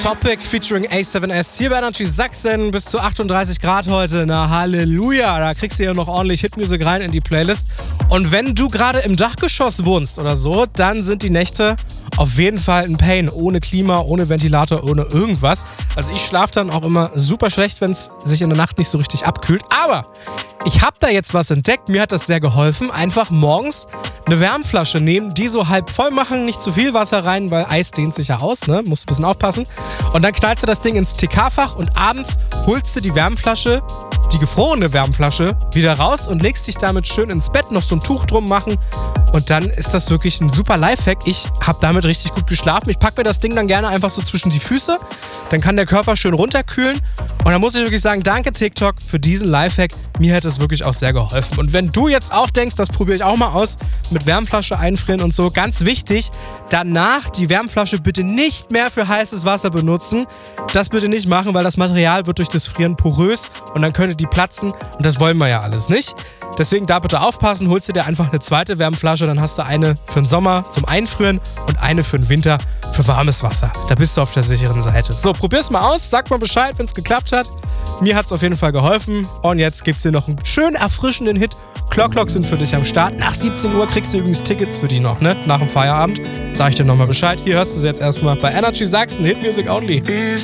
Topic featuring A7S hier bei Energy Sachsen. Bis zu 38 Grad heute. Na Halleluja, da kriegst du ja noch ordentlich Hitmusik rein in die Playlist. Und wenn du gerade im Dachgeschoss wohnst oder so, dann sind die Nächte auf jeden Fall ein Pain. Ohne Klima, ohne Ventilator, ohne irgendwas. Also ich schlafe dann auch immer super schlecht, wenn es sich in der Nacht nicht so richtig abkühlt. Aber ich habe da jetzt was entdeckt. Mir hat das sehr geholfen. Einfach morgens eine Wärmflasche nehmen, die so halb voll machen, nicht zu viel Wasser rein, weil Eis dehnt sich ja aus, ne? Musst ein bisschen aufpassen. Und dann knallst du das Ding ins TK-Fach und abends holst du die Wärmflasche, die gefrorene Wärmflasche, wieder raus und legst dich damit schön ins Bett, noch so ein Tuch drum machen. Und dann ist das wirklich ein super Lifehack. Ich habe damit richtig gut geschlafen. Ich packe mir das Ding dann gerne einfach so zwischen die Füße. Dann kann der Körper schön runterkühlen. Und dann muss ich wirklich sagen, danke TikTok für diesen Lifehack. Mir hat es wirklich auch sehr geholfen. Und wenn du jetzt auch denkst, das probiere ich auch mal aus, mit Wärmflasche einfrieren und so, ganz wichtig, danach die Wärmflasche bitte nicht mehr für heißes Wasser benutzen. Das bitte nicht machen, weil das Material wird durch das Frieren porös und dann könnte die platzen und das wollen wir ja alles nicht. Deswegen da bitte aufpassen, holst du dir einfach eine zweite Wärmflasche, dann hast du eine für den Sommer zum Einfrieren und eine für den Winter für warmes Wasser. Da bist du auf der sicheren Seite. So, probier's mal aus, sag mal Bescheid, wenn es geklappt hat. Mir hat's auf jeden Fall geholfen und jetzt gibt's hier noch einen schön erfrischenden Hit. Clock sind für dich am Start. Nach 17 Uhr kriegst du übrigens Tickets für die noch, ne? Nach dem Feierabend. Sag ich dir nochmal Bescheid. Hier hörst du sie jetzt erstmal bei Energy Sachsen, Hit Music Only.